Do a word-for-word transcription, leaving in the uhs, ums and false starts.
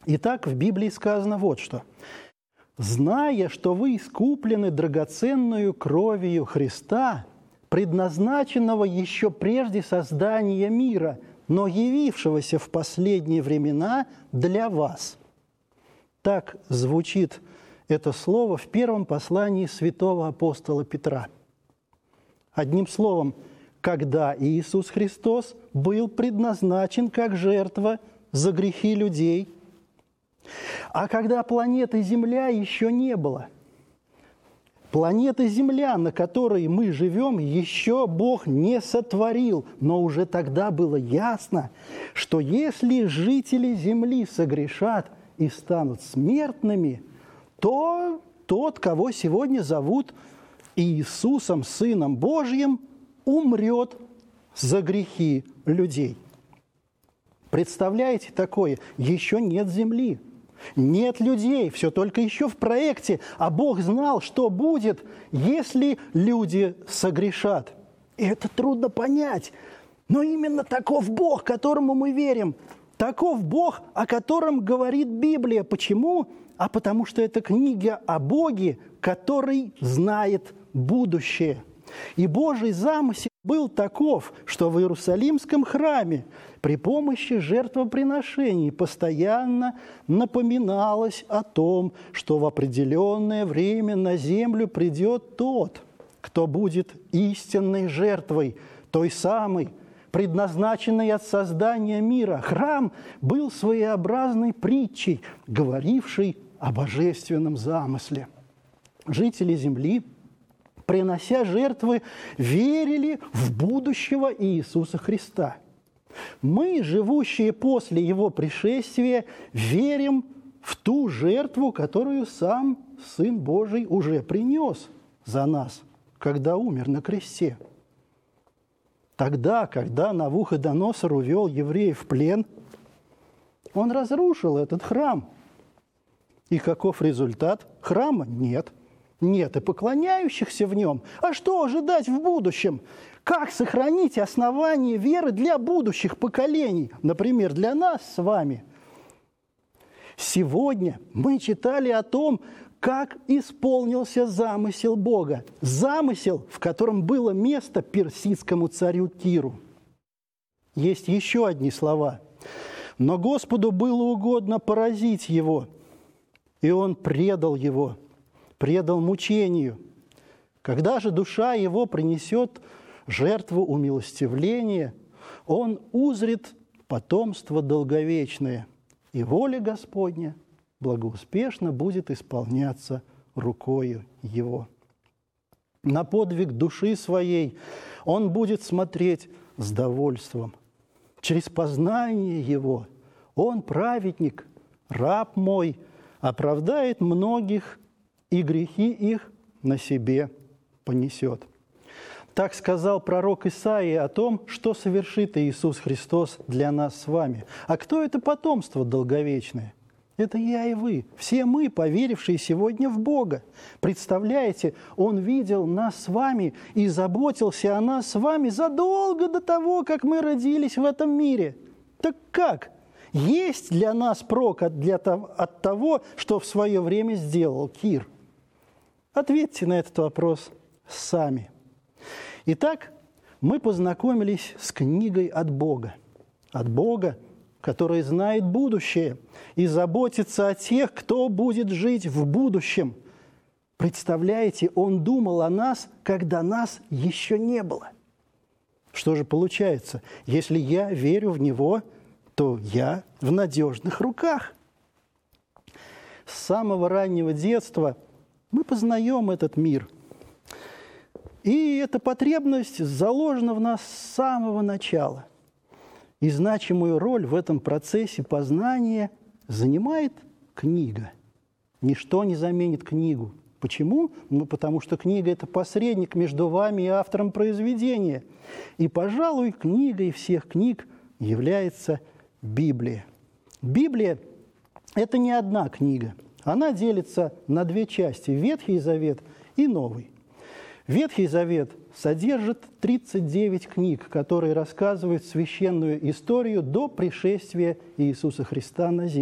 Итак, в Библии сказано вот что. «Зная, что вы искуплены драгоценную кровью Христа, предназначенного еще прежде создания мира, но явившегося в последние времена для вас». Так звучит это слово в первом послании святого апостола Петра. Одним словом, когда Иисус Христос был предназначен как жертва за грехи людей, а когда планеты Земля еще не было. Планета Земля, на которой мы живем, еще Бог не сотворил, но уже тогда было ясно, что если жители Земли согрешат и станут смертными, то тот, кого сегодня зовут Иисусом, Сыном Божьим, умрет за грехи людей. Представляете такое? Еще нет земли, нет людей, все только еще в проекте, а Бог знал, что будет, если люди согрешат. И это трудно понять, но именно таков Бог, которому мы верим, таков Бог, о котором говорит Библия. Почему? А потому что это книга о Боге, который знает будущее. И Божий замысел был таков, что в Иерусалимском храме при помощи жертвоприношений постоянно напоминалось о том, что в определенное время на землю придет тот, кто будет истинной жертвой, той самой, предназначенной от создания мира. Храм был своеобразной притчей, говорившей о божественном замысле. Жители земли, принося жертвы, верили в будущего Иисуса Христа. Мы, живущие после Его пришествия, верим в ту жертву, которую сам Сын Божий уже принес за нас, когда умер на кресте. Тогда, когда Навуходоносор увел евреев в плен, он разрушил этот храм. И каков результат? Храма нет. Нет и поклоняющихся в нем. А что ожидать в будущем? Как сохранить основание веры для будущих поколений? Например, для нас с вами. Сегодня мы читали о том, как исполнился замысел Бога. Замысел, в котором было место персидскому царю Киру. Есть еще одни слова. «Но Господу было угодно поразить его, и он предал его, предал мучению. Когда же душа его принесет жертву умилостивления, он узрит потомство долговечное, и воля Господня благоуспешно будет исполняться рукою его. На подвиг души своей он будет смотреть с довольством. Через познание его он, праведник, раб мой, оправдает многих, и грехи их на себе понесет». Так сказал пророк Исаия о том, что совершит Иисус Христос для нас с вами. А кто это потомство долговечное? Это я и вы, все мы, поверившие сегодня в Бога. Представляете, Он видел нас с вами и заботился о нас с вами задолго до того, как мы родились в этом мире. Так как? Есть для нас прок от, для, от того, что в свое время сделал Кир? Ответьте на этот вопрос сами. Итак, мы познакомились с книгой от Бога. От Бога, который знает будущее и заботится о тех, кто будет жить в будущем. Представляете, Он думал о нас, когда нас еще не было. Что же получается? Если я верю в Него, то я в надежных руках. С самого раннего детства мы познаем этот мир. И эта потребность заложена в нас с самого начала. И значимую роль в этом процессе познания занимает книга. Ничто не заменит книгу. Почему? Ну, потому что книга – это посредник между вами и автором произведения. И, пожалуй, книгой всех книг является Библия. Библия – это не одна книга. Она делится на две части – Ветхий Завет и Новый. Ветхий Завет содержит тридцать девять книг, которые рассказывают священную историю до пришествия Иисуса Христа на землю.